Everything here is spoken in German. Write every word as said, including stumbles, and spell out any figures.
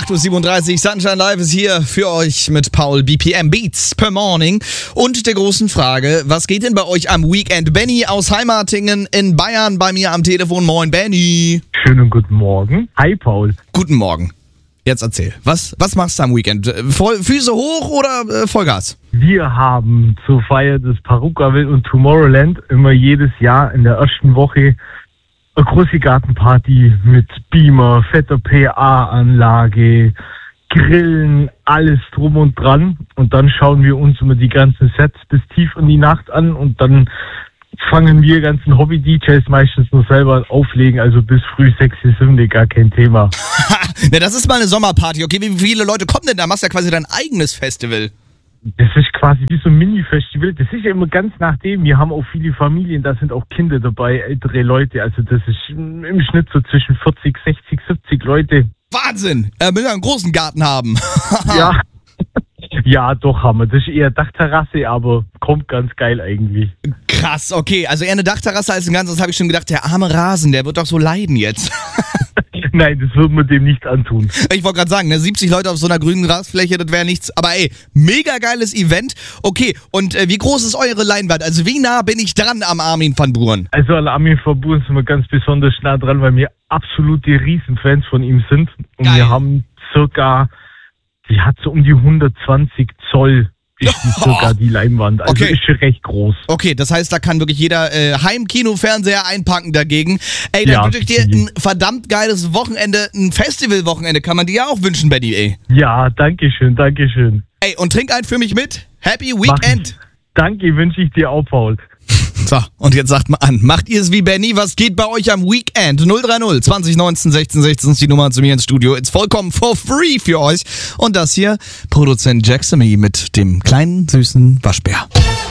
acht Uhr siebenunddreißig, Sunshine Live ist hier für euch mit Paul, B P M Beats per Morning und der großen Frage, was geht denn bei euch am Weekend? Benny aus Heimatingen in Bayern bei mir am Telefon. Moin Benny. Schönen guten Morgen. Hi Paul. Guten Morgen. Jetzt erzähl, was, was machst du am Weekend? Voll, Füße hoch oder äh, Vollgas? Wir haben zur Feier des Parukaville und Tomorrowland immer jedes Jahr in der ersten Woche eine große Gartenparty mit Beamer, fetter P A-Anlage, Grillen, alles drum und dran. Und dann schauen wir uns immer die ganzen Sets bis tief in die Nacht an und dann fangen wir ganzen Hobby-D Js meistens nur selber auflegen, also bis früh sechs, sieben, gar kein Thema. Na, das ist mal eine Sommerparty. Okay, wie viele Leute kommen denn da? Machst ja quasi dein eigenes Festival. Das ist quasi wie so ein Mini-Festival. Das ist ja immer ganz nachdem. Wir haben auch viele Familien, da sind auch Kinder dabei, ältere Leute. Also das ist im Schnitt so zwischen vierzig, sechzig, siebzig Leute. Wahnsinn! Er will ja einen großen Garten haben. Ja. Ja, doch haben wir. Das ist eher Dachterrasse, aber kommt ganz geil eigentlich. Krass, okay. Also eher eine Dachterrasse als ein ganzes, habe ich schon gedacht, der arme Rasen, der wird doch so leiden jetzt. Nein, das würden wir dem nicht antun. Ich wollte gerade sagen, ne, siebzig Leute auf so einer grünen Grasfläche, das wäre nichts. Aber ey, mega geiles Event. Okay, und äh, wie groß ist eure Leinwand? Also wie nah bin ich dran am Armin van Buuren? Also an Armin van Buuren sind wir ganz besonders nah dran, weil wir absolute Riesenfans von ihm sind. Und Geil. Wir haben circa, die hat so um die hundertzwanzig Zoll. Ist die sogar die Leinwand. Also Okay. ist schon recht groß. Okay, das heißt, da kann wirklich jeder äh, Heimkino-Fernseher einpacken dagegen. Ey, dann Ja, wünsche ich dir ein verdammt geiles Wochenende, ein Festivalwochenende kann man dir ja auch wünschen, Benny, ey. Ja, danke schön, danke schön. Ey, und trink einen für mich mit. Happy Mach Weekend. ich. Danke, wünsche ich dir auch, Paul. So, und jetzt sagt mal an, macht ihr es wie Benny? Was geht bei euch am Weekend? null drei null zwanzig neunzehn sechzehn sechzehn ist die Nummer zu mir ins Studio. Ist vollkommen for free für euch. Und das hier, Produzent Jacksamy mit dem kleinen, süßen Waschbär.